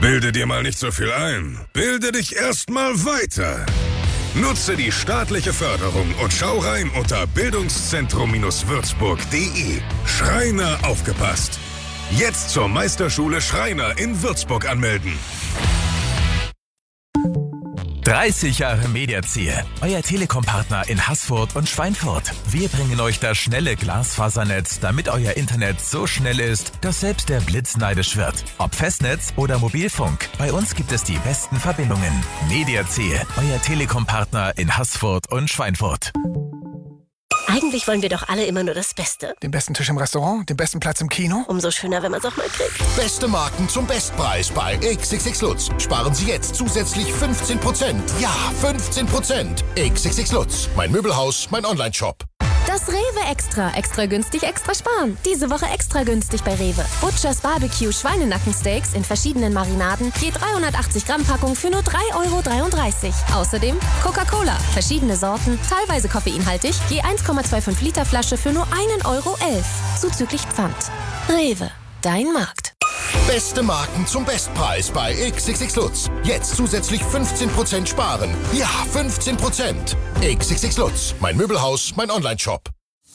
Bilde dir mal nicht so viel ein. Bilde dich erstmal weiter. Nutze die staatliche Förderung und schau rein unter bildungszentrum-würzburg.de. Schreiner aufgepasst. Jetzt zur Meisterschule Schreiner in Würzburg anmelden. 30 Jahre Mediazier, euer Telekom-Partner in Haßfurt und Schweinfurt. Wir bringen euch das schnelle Glasfasernetz, damit euer Internet so schnell ist, dass selbst der Blitz neidisch wird. Ob Festnetz oder Mobilfunk, bei uns gibt es die besten Verbindungen. Mediazier, euer Telekom-Partner in Haßfurt und Schweinfurt. Eigentlich wollen wir doch alle immer nur das Beste. Den besten Tisch im Restaurant, den besten Platz im Kino. Umso schöner, wenn man es auch mal kriegt. Beste Marken zum Bestpreis bei XXX Lutz. Sparen Sie jetzt zusätzlich 15%. Ja, 15%. XXX Lutz. Mein Möbelhaus, mein Onlineshop. Das Rewe Extra. Extra günstig, extra sparen. Diese Woche extra günstig bei Rewe. Butchers Barbecue Schweinenackensteaks in verschiedenen Marinaden. Je 380 Gramm Packung für nur 3,33 €. Außerdem Coca-Cola. Verschiedene Sorten, teilweise koffeinhaltig. Je 1,25 Liter Flasche für nur 1,11 €. Zuzüglich Pfand. Rewe. Dein Markt. Beste Marken zum Bestpreis bei XXX Lutz. Jetzt zusätzlich 15% sparen. Ja, 15%. XXX Lutz. Mein Möbelhaus, mein Onlineshop.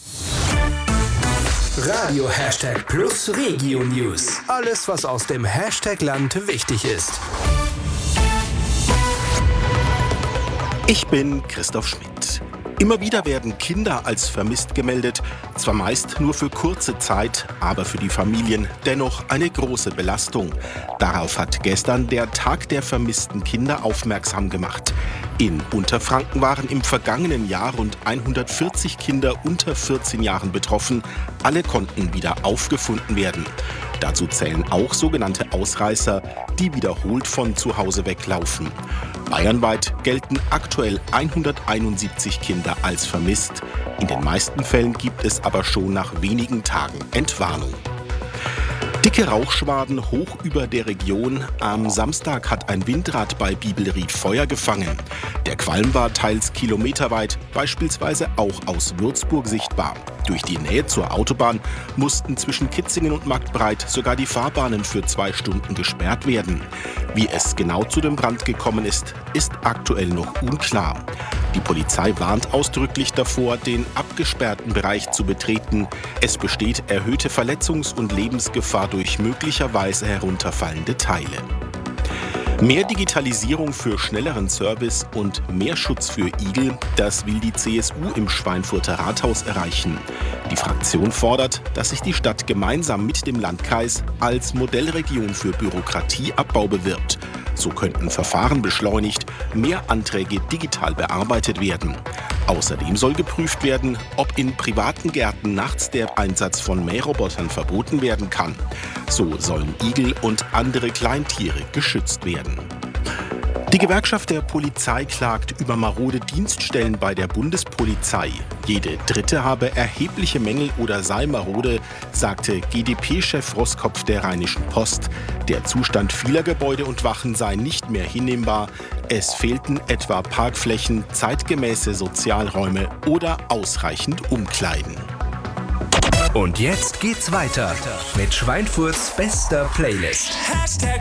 Radio #Plus Regio News. Alles, was aus dem Hashtag-Land wichtig ist. Ich bin Christoph Schmidt. Immer wieder werden Kinder als vermisst gemeldet, zwar meist nur für kurze Zeit, aber für die Familien dennoch eine große Belastung. Darauf hat gestern der Tag der vermissten Kinder aufmerksam gemacht. In Unterfranken waren im vergangenen Jahr rund 140 Kinder unter 14 Jahren betroffen. Alle konnten wieder aufgefunden werden. Dazu zählen auch sogenannte Ausreißer, die wiederholt von zu Hause weglaufen. Bayernweit gelten aktuell 171 Kinder als vermisst. In den meisten Fällen gibt es aber schon nach wenigen Tagen Entwarnung. Dicke Rauchschwaden hoch über der Region. Am Samstag hat ein Windrad bei Bibelried Feuer gefangen. Der Qualm war teils kilometerweit, beispielsweise auch aus Würzburg sichtbar. Durch die Nähe zur Autobahn mussten zwischen Kitzingen und Marktbreit sogar die Fahrbahnen für 2 Stunden gesperrt werden. Wie es genau zu dem Brand gekommen ist, ist aktuell noch unklar. Die Polizei warnt ausdrücklich davor, den abgesperrten Bereich zu betreten. Es besteht erhöhte Verletzungs- und Lebensgefahr durch möglicherweise herunterfallende Teile. Mehr Digitalisierung für schnelleren Service und mehr Schutz für Igel, das will die CSU im Schweinfurter Rathaus erreichen. Die Fraktion fordert, dass sich die Stadt gemeinsam mit dem Landkreis als Modellregion für Bürokratieabbau bewirbt. So könnten Verfahren beschleunigt, mehr Anträge digital bearbeitet werden. Außerdem soll geprüft werden, ob in privaten Gärten nachts der Einsatz von Mährobotern verboten werden kann. So sollen Igel und andere Kleintiere geschützt werden. Die Gewerkschaft der Polizei klagt über marode Dienststellen bei der Bundespolizei. Jede dritte habe erhebliche Mängel oder sei marode, sagte GdP-Chef Roskopf der Rheinischen Post. Der Zustand vieler Gebäude und Wachen sei nicht mehr hinnehmbar. Es fehlten etwa Parkflächen, zeitgemäße Sozialräume oder ausreichend Umkleiden. Und jetzt geht's weiter mit Schweinfurts bester Playlist.